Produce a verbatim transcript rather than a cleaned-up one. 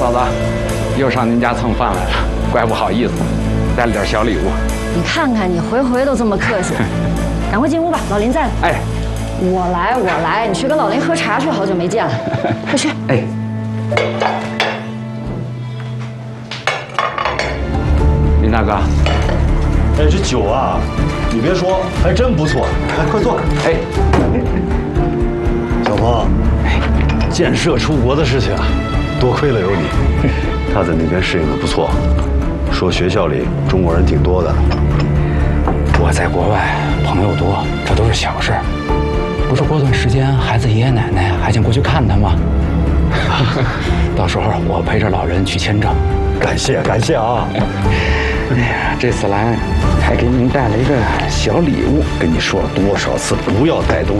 嫂子，又上您家蹭饭来了，怪不好意思，带了点小礼物。 你看看你回回都这么客气，赶快进屋吧，老林在呢。 哎， 我来我来，你去跟老林喝茶去，好久没见了，快去。 哎。林大哥， 哎，这酒啊，你别说，还真不错。来，快坐。 哎， 小鹏，建设出国的事情啊，多亏了有你。他在那边适应的不错，说学校里中国人挺多的。 我在国外朋友多，这都是小事儿。不是过段时间孩子爷爷奶奶还想过去看他吗？到时候我陪着老人去签证。 感谢感谢啊！ 哎呀，这次来还给您带了一个小礼物， 跟你说了多少次不要带东西。